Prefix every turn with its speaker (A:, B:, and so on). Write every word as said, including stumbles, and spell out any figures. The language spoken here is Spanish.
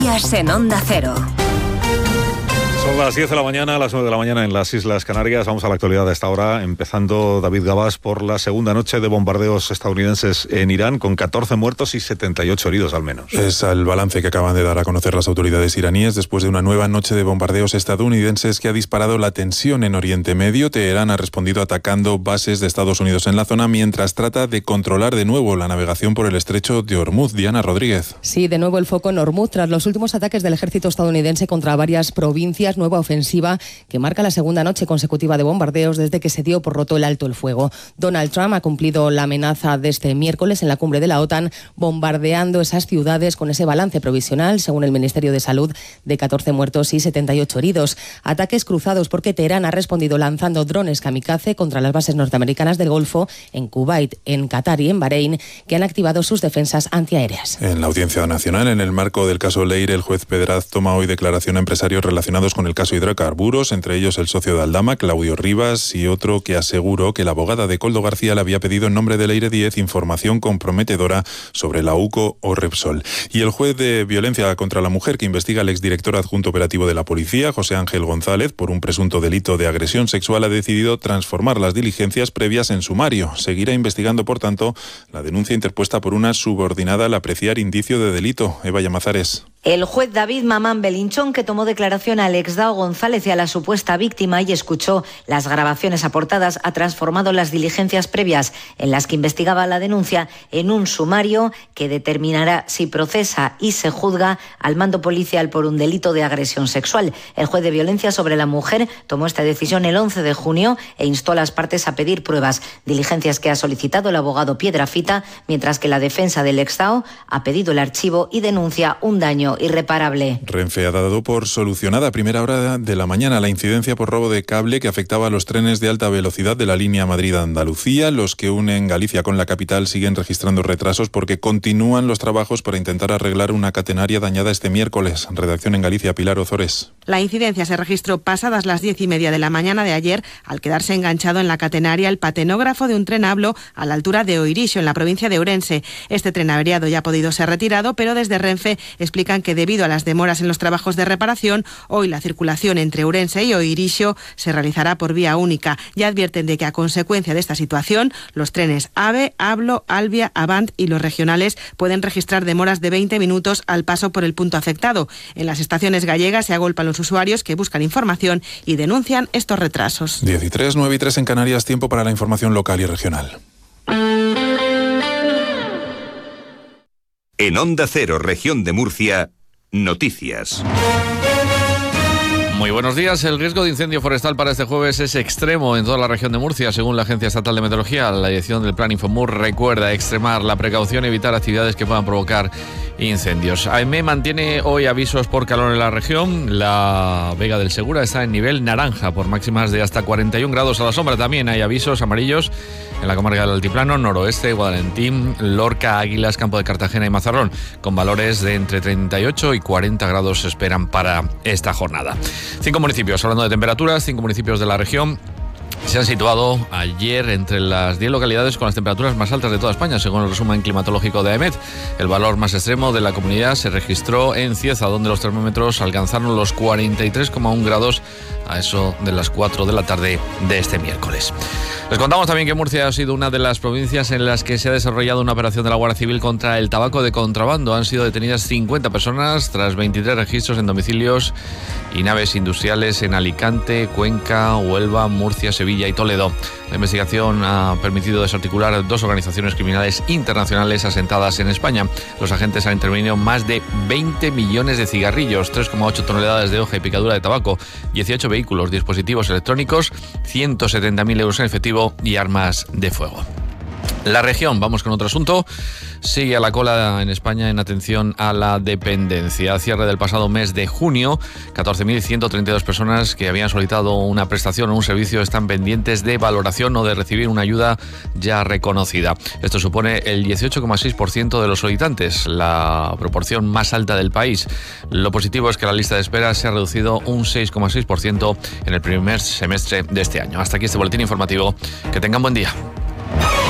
A: En Onda Cero.
B: Son las diez de la mañana, a las nueve de la mañana en las Islas Canarias. Vamos a la actualidad de esta hora, empezando, David Gabás, por la segunda noche de bombardeos estadounidenses en Irán, con catorce muertos y setenta y ocho heridos al menos.
C: Es el balance que acaban de dar a conocer las autoridades iraníes después de una nueva noche de bombardeos estadounidenses que ha disparado la tensión en Oriente Medio. Teherán ha respondido atacando bases de Estados Unidos en la zona, mientras trata de controlar de nuevo la navegación por el estrecho de Hormuz. Diana Rodríguez.
D: Sí, de nuevo el foco en Hormuz, tras los últimos ataques del ejército estadounidense contra varias provincias. Nueva ofensiva que marca la segunda noche consecutiva de bombardeos desde que se dio por roto el alto el fuego. Donald Trump ha cumplido la amenaza de este miércoles en la cumbre de la OTAN, bombardeando esas ciudades con ese balance provisional, según el Ministerio de Salud, de catorce muertos y setenta y ocho heridos. Ataques cruzados porque Teherán ha respondido lanzando drones kamikaze contra las bases norteamericanas del Golfo, en Kuwait, en Qatar y en Bahrein, que han activado sus defensas antiaéreas.
C: En la Audiencia Nacional, en el marco del caso Leire, el juez Pedraz toma hoy declaración a empresarios relacionados con el caso hidrocarburos, entre ellos el socio de Aldama, Claudio Rivas, y otro que aseguró que la abogada de Koldo García le había pedido en nombre de Leire diez información comprometedora sobre la UCO o Repsol. Y el juez de violencia contra la mujer que investiga al exdirector adjunto operativo de la policía, José Ángel González, por un presunto delito de agresión sexual, ha decidido transformar las diligencias previas en sumario. Seguirá investigando, por tanto, la denuncia interpuesta por una subordinada al apreciar indicio de delito. Eva Llamazares.
E: El juez David Mamán Belinchón, que tomó declaración al exdao González y a la supuesta víctima y escuchó las grabaciones aportadas, ha transformado las diligencias previas en las que investigaba la denuncia en un sumario que determinará si procesa y se juzga al mando policial por un delito de agresión sexual. El juez de violencia sobre la mujer tomó esta decisión el once de junio e instó a las partes a pedir pruebas, diligencias que ha solicitado el abogado Piedrafita, mientras que la defensa del exdao ha pedido el archivo y denuncia un daño irreparable.
C: Renfe ha dado por solucionada a primera hora de la mañana la incidencia por robo de cable que afectaba a los trenes de alta velocidad de la línea Madrid-Andalucía. Los que unen Galicia con la capital siguen registrando retrasos porque continúan los trabajos para intentar arreglar una catenaria dañada este miércoles. Redacción en Galicia, Pilar Ozores.
F: La incidencia se registró pasadas las diez y media de la mañana de ayer al quedarse enganchado en la catenaria el patenógrafo de un tren Ablo a la altura de Oirixo, en la provincia de Ourense. Este tren averiado ya ha podido ser retirado, pero desde Renfe explican que debido a las demoras en los trabajos de reparación, hoy la circulación entre Ourense y Oirixo se realizará por vía única. Ya advierten de que a consecuencia de esta situación, los trenes AVE, Ablo, Albia, Avant y los regionales pueden registrar demoras de veinte minutos al paso por el punto afectado. En las estaciones gallegas se agolpan los usuarios que buscan información y denuncian estos retrasos.
C: diez y tres, nueve y tres en Canarias, tiempo para la información local y regional.
G: En Onda Cero, región de Murcia, noticias.
H: Muy buenos días. El riesgo de incendio forestal para este jueves es extremo en toda la región de Murcia, según la Agencia Estatal de Meteorología. La dirección del Plan Infomur recuerda extremar la precaución y evitar actividades que puedan provocar incendios. A E M E mantiene hoy avisos por calor en la región. La Vega del Segura está en nivel naranja por máximas de hasta cuarenta y un grados a la sombra. También hay avisos amarillos en la comarca del Altiplano, Noroeste, Guadalentín, Lorca, Águilas, Campo de Cartagena y Mazarrón, con valores de entre treinta y ocho y cuarenta grados se esperan para esta jornada. Cinco municipios, hablando de temperaturas, cinco municipios de la región se han situado ayer entre las diez localidades con las temperaturas más altas de toda España, según el resumen climatológico de AEMET. El valor más extremo de la comunidad se registró en Cieza, donde los termómetros alcanzaron los cuarenta y tres coma uno grados a eso de las cuatro de la tarde de este miércoles. Les contamos también que Murcia ha sido una de las provincias en las que se ha desarrollado una operación de la Guardia Civil contra el tabaco de contrabando. Han sido detenidas cincuenta personas tras veintitrés registros en domicilios y naves industriales en Alicante, Cuenca, Huelva, Murcia, Sevilla y Toledo. La investigación ha permitido desarticular dos organizaciones criminales internacionales asentadas en España. Los agentes han intervenido más de veinte millones de cigarrillos, tres coma ocho toneladas de hoja y picadura de tabaco, dieciocho vehículos, dispositivos electrónicos, ciento setenta mil euros en efectivo y armas de fuego. La región, vamos con otro asunto, sigue a la cola en España en atención a la dependencia. A cierre del pasado mes de junio, catorce mil ciento treinta y dos personas que habían solicitado una prestación o un servicio están pendientes de valoración o de recibir una ayuda ya reconocida. Esto supone el dieciocho coma seis por ciento de los solicitantes, la proporción más alta del país. Lo positivo es que la lista de espera se ha reducido un seis coma seis por ciento en el primer semestre de este año. Hasta aquí este boletín informativo. Que tengan buen día.